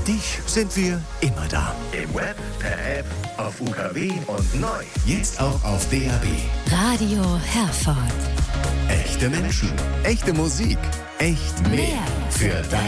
dich sind wir immer da. Im Web, per App, auf UKW und neu. Jetzt auch auf DAB. Radio Herford. Echte Menschen, echte Musik, echt mehr für dein